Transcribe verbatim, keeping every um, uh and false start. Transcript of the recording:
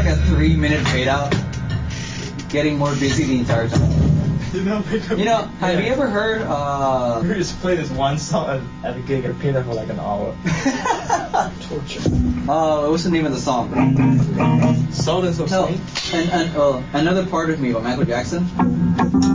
a three minute fade out, getting more busy the entire time. You know, you know, have yeah. you ever heard? Uh, We just play this one song at a gig and play that for like an hour. Torture. uh, what's the name of the song? Sultans of No, Swing? and, and uh, Another Part of Me by Michael Jackson.